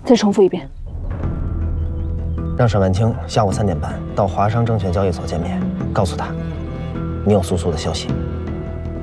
再重复一遍。 让沈万清下午3点半到华商证券交易所见面，告诉他，你有苏苏的消息。